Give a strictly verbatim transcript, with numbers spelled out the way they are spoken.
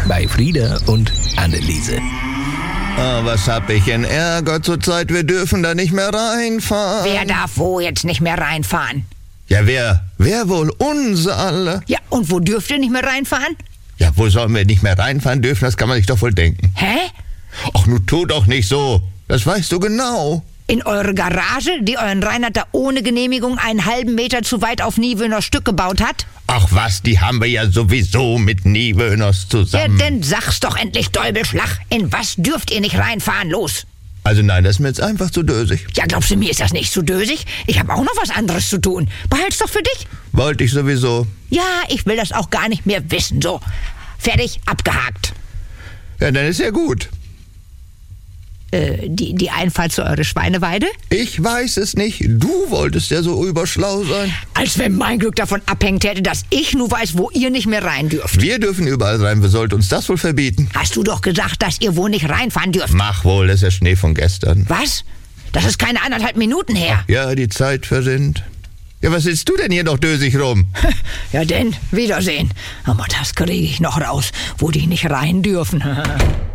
bei Frieda und Anneliese. Oh, was hab ich in Ärger zurzeit? Wir dürfen da nicht mehr reinfahren. Wer darf wo jetzt nicht mehr reinfahren? Ja, wer? Wer wohl? Uns alle. Ja, und wo dürft ihr nicht mehr reinfahren? Ja, wo sollen wir nicht mehr reinfahren dürfen? Das kann man sich doch wohl denken. Hä? Ach, nun tu doch nicht so. Das weißt du genau. In eure Garage, die euren Reinhard da ohne Genehmigung einen halben Meter zu weit auf Niewöhner Stück gebaut hat? Ach was, die haben wir ja sowieso mit Niewöhners Ja, zusammen. denn sag's doch endlich, Däubelschlag. In was dürft ihr nicht reinfahren? Los! Also nein, das ist mir jetzt einfach zu dösig. Ja, glaubst du, mir ist das nicht so dösig? Ich habe auch noch was anderes zu tun. Behalt's doch für dich. Wollte ich sowieso. Ja, ich will das auch gar nicht mehr wissen. So, fertig, abgehakt. Ja, dann ist ja gut. Äh, die, die Einfahrt zu eurer Schweineweide? Ich weiß es nicht. Du wolltest ja so überschlau sein. Als wenn mein Glück davon abhängt hätte, dass ich nur weiß, wo ihr nicht mehr rein dürft. Wir dürfen überall rein. Wer sollte uns das wohl verbieten? Hast du doch gesagt, dass ihr wo nicht reinfahren dürft. Mach wohl, das ist ja Schnee von gestern. Was? Das ist keine anderthalb Minuten her. Ja, die Zeit verrinnt. Ja, was sitzt du denn hier noch dösig rum? Ja denn, Wiedersehen. Aber das kriege ich noch raus, wo die nicht rein dürfen.